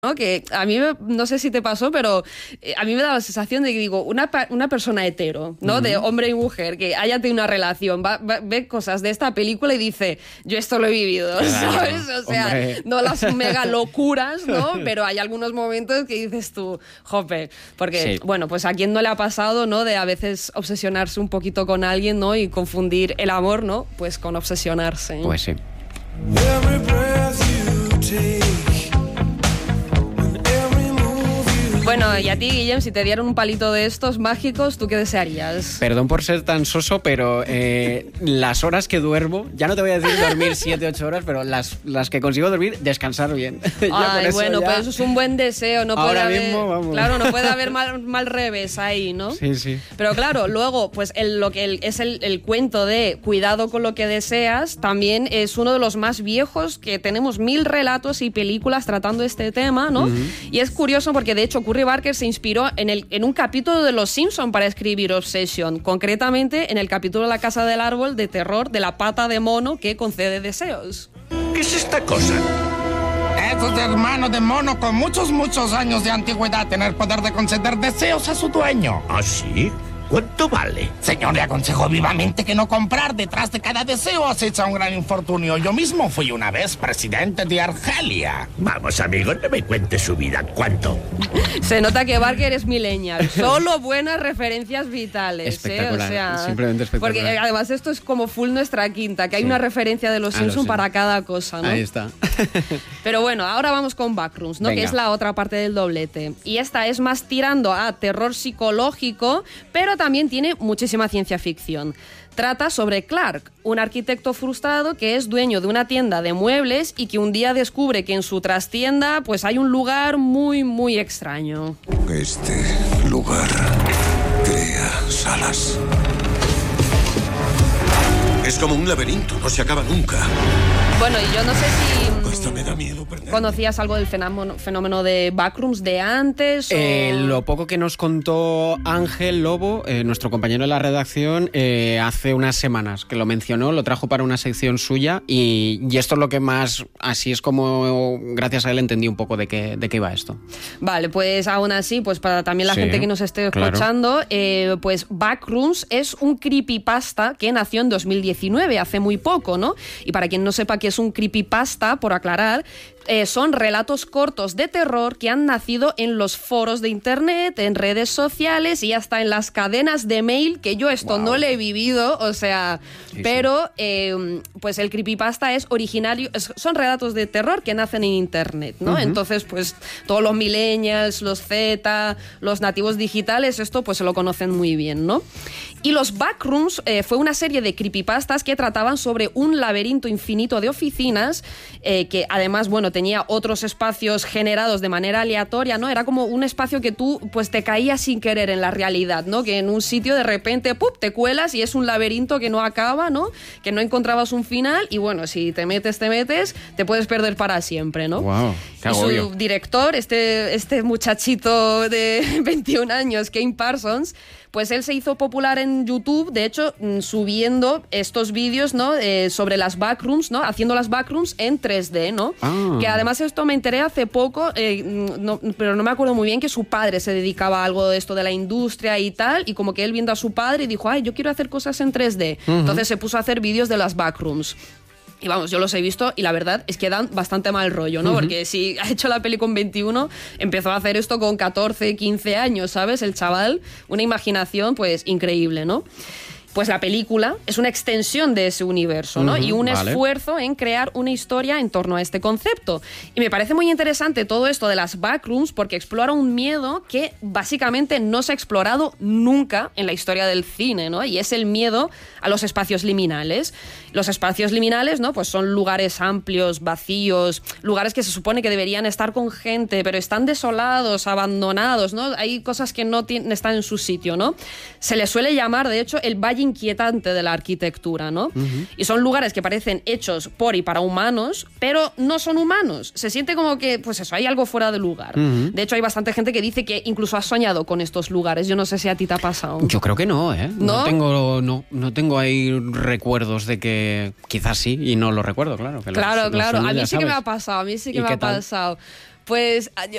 ¿no? Que a mí, no sé si te pasó, pero a mí me da la sensación de que digo, una persona hetero, ¿no? De hombre y mujer, que haya tenido una relación, ve cosas de esta película y dice, yo esto lo he vivido, claro, ¿sabes? O sea, hombre. no las mega locuras, ¿no? Pero hay algunos momentos que dices tú, jope, porque, Sí. bueno, pues a quién no le ha pasado, ¿no? De a veces obsesionarse un poquito con alguien, ¿no? Y confundir el amor, ¿no? Pues con obsesionarse. Pues sí. Every breath you take. Bueno, y a ti, Guillem, si te dieran un palito de estos mágicos, ¿tú qué desearías? Perdón por ser tan soso, pero las horas que duermo, ya no te voy a decir dormir 7-8 horas, pero las que consigo dormir, descansar bien. Ay, bueno, pues eso es un buen deseo. No puede Ahora haber, mismo, vamos. claro, no puede haber mal revés ahí, ¿no? Sí, sí. Pero claro, luego, pues el cuento de cuidado con lo que deseas también es uno de los más viejos, que tenemos 1000 relatos y películas tratando este tema, ¿no? Y es curioso porque, de hecho, Curry Barker se inspiró en un capítulo de Los Simpson para escribir Obsession, concretamente en el capítulo La Casa del Árbol de terror de la pata de mono que concede deseos. ¿Qué es esta cosa? Eso es hermano de mono con muchos años de antigüedad, tener poder de conceder deseos a su dueño. ¿Ah, sí? ¿Cuánto vale? Señor, le aconsejo vivamente que no comprar. Detrás de cada deseo acecha un gran infortunio. Yo mismo fui una vez presidente de Argelia. Vamos, amigo, no me cuentes su vida. ¿Cuánto? Se nota que Barker es millennial. Solo buenas referencias vitales. Espectacular, O sea, simplemente espectacular. Porque además esto es como full nuestra quinta, que hay Sí. una referencia de Los Ah, Simpson sí. para cada cosa, ¿no? Ahí está. Pero bueno, ahora vamos con Backrooms, ¿no? Venga. Que es la otra parte del doblete. Y esta es más tirando a terror psicológico, pero también tiene muchísima ciencia ficción. Trata sobre Clark, un arquitecto frustrado que es dueño de una tienda de muebles y que un día descubre que en su trastienda pues hay un lugar muy extraño. Este lugar crea salas. Es como un laberinto, no se acaba nunca. Bueno, y yo no sé Hasta si me da miedo perder. conocías algo del fenómeno de Backrooms de antes o... Lo poco que nos contó Ángel Lobo, nuestro compañero de la redacción, hace unas semanas, que lo mencionó, lo trajo para una sección suya y esto es lo que más, así es como gracias a él entendí un poco de qué iba esto. Vale, pues aún así, pues para también la Sí, gente que nos esté claro. escuchando, pues Backrooms es un creepypasta que nació en 2019, hace muy poco, ¿no? Y para quien no sepa qué es un creepypasta, por aclarar, son relatos cortos de terror que han nacido en los foros de internet, en redes sociales y hasta en las cadenas de mail, que yo esto no lo he vivido, o sea, Sí, pero pues el creepypasta es originario, son relatos de terror que nacen en internet, ¿no? Entonces, pues todos los millennials, los Z, los nativos digitales, esto pues se lo conocen muy bien, ¿no? Y los Backrooms fue una serie de creepypastas que trataban sobre un laberinto infinito de oficinas que además, bueno, tenía otros espacios generados de manera aleatoria, ¿no? Era como un espacio que tú pues te caías sin querer en la realidad, ¿no? Que en un sitio de repente ¡pup!, te cuelas y es un laberinto que no acaba, ¿no? Que no encontrababas un final y bueno, si te metes, te puedes perder para siempre, ¿no? Wow, qué Y agobio. su director, este muchachito de 21 años, Kane Parsons, pues él se hizo popular en YouTube, de hecho, subiendo estos vídeos, ¿no? Sobre las backrooms, ¿no? Haciendo las backrooms en 3D, ¿no? Ah. Que además esto me enteré hace poco, pero no me acuerdo muy bien, que su padre se dedicaba a algo de esto de la industria y tal, y como que él viendo a su padre dijo, ay, yo quiero hacer cosas en 3D. Entonces se puso a hacer vídeos de las backrooms. Y vamos, yo los he visto y la verdad es que dan bastante mal rollo, ¿no? Porque si ha hecho la peli con 21, empezó a hacer esto con 14, 15 años, ¿sabes? El chaval, una imaginación pues increíble, ¿no? Pues la película es una extensión de ese universo, ¿no? Y un vale. esfuerzo en crear una historia en torno a este concepto. Y me parece muy interesante todo esto de las backrooms porque explora un miedo que básicamente no se ha explorado nunca en la historia del cine, ¿no? Y es el miedo a los espacios liminales. Los espacios liminales, ¿no? Pues son lugares amplios, vacíos, lugares que se supone que deberían estar con gente, pero están desolados, abandonados, ¿no? Hay cosas que no están en su sitio, ¿no? Se les suele llamar, de hecho, el valle inquietante de la arquitectura, ¿no? Y son lugares que parecen hechos por y para humanos, pero no son humanos. Se siente como que, pues eso, hay algo fuera de lugar. De hecho, hay bastante gente que dice que incluso ha soñado con estos lugares. Yo no sé si a ti te ha pasado. Yo creo que no, ¿eh? ¿No? No tengo ahí recuerdos de que quizás sí y no lo recuerdo, claro. Que Claro, los claro. sueños A mí ya sí que me sabes. ha pasado, a mí sí que ¿Y me qué ha tal? pasado. Pues